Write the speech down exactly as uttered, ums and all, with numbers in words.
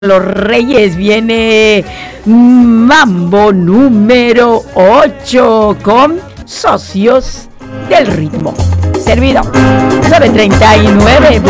Los Reyes viene Mambo número ocho con Socios del Ritmo. Servido nueve treinta y nueve.